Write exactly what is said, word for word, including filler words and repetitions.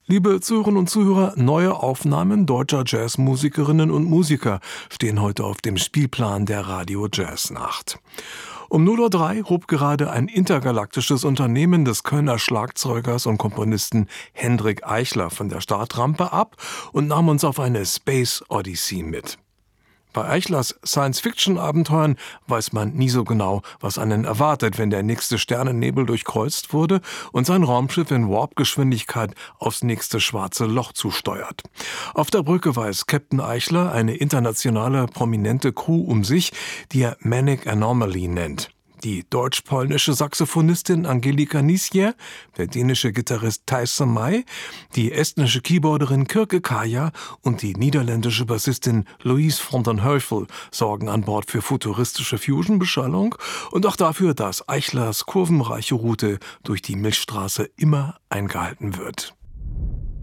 Liebe Zuhörerinnen und Zuhörer, neue Aufnahmen deutscher Jazzmusikerinnen und Musiker stehen heute auf dem Spielplan der Radio Jazz Nacht. Um null Uhr drei hob gerade ein intergalaktisches Unternehmen des Kölner Schlagzeugers und Komponisten Hendrik Eichler von der Startrampe ab und nahm uns auf eine Space Odyssey mit. Bei Eichlers Science-Fiction-Abenteuern weiß man nie so genau, was einen erwartet, wenn der nächste Sternennebel durchkreuzt wurde und sein Raumschiff in Warp-Geschwindigkeit aufs nächste schwarze Loch zusteuert. Auf der Brücke weiß Captain Eichler eine internationale prominente Crew um sich, die er Manic Anomaly nennt. Die deutsch-polnische Saxophonistin Angelika Nisje, der dänische Gitarrist Thijs Samay, die estnische Keyboarderin Kirke Kaya und die niederländische Bassistin Louise van den Heuvel sorgen an Bord für futuristische Fusion-Beschallung und auch dafür, dass Eichlers kurvenreiche Route durch die Milchstraße immer eingehalten wird.